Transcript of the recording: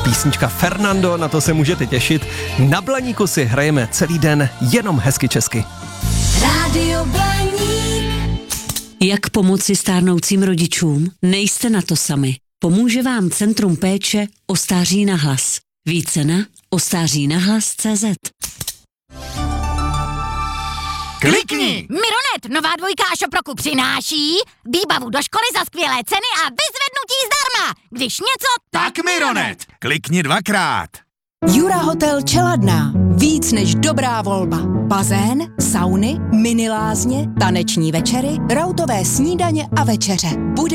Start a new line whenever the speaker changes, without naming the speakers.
Písnička Fernando, na to se můžete těšit. Na Blaníku si hrajeme celý den jenom hezky česky.
Rádio Blaník.
Jak pomoci stárnoucím rodičům? Nejste na to sami. Pomůže vám Centrum péče o stáří na hlas. Více na ostářínahlas.cz.
Klikni!
Mironet, nová dvojka Shop roku přináší výbavu do školy za skvělé ceny a vyzvednutí zdarma. Když něco,
Tak Mironet! Klikni 2krát.
Jura Hotel Čeladná. Víc než dobrá volba. Bazén, sauny, minilázně, taneční večery, rautové snídaně a večeře. Bude